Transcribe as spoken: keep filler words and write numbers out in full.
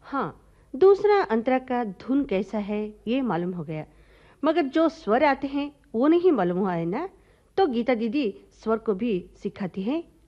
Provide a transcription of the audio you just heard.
हाँ, दूसरा अंतरा का धुन कैसा है ये मालूम हो गया, मगर जो स्वर आते हैं वो नहीं मालूम हुआ है ना। तो गीता दीदी स्वर को भी सिखाती हैं।